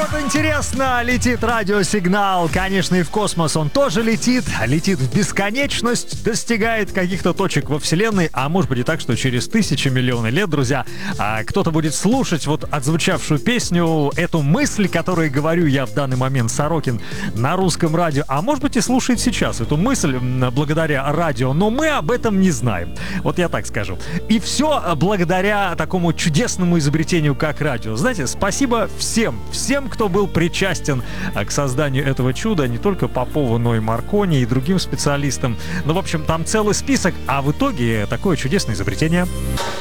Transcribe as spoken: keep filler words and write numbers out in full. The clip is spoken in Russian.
Вот интересно, летит радиосигнал. Конечно, и в космос он тоже летит. Летит в бесконечность, достигает каких-то точек во Вселенной. А может быть и так, что через тысячи, миллионы лет, друзья, кто-то будет слушать вот отзвучавшую песню, эту мысль, которую говорю я в данный момент, Сорокин, на русском радио. А может быть и слушает сейчас эту мысль благодаря радио. Но мы об этом не знаем. Вот я так скажу. И все благодаря такому чудесному изобретению, как радио. Знаете, спасибо всем, всем, кто был причастен к созданию этого чуда, не только Попову, но и Маркони, и другим специалистам. Ну, в общем, там целый список, а в итоге такое чудесное изобретение.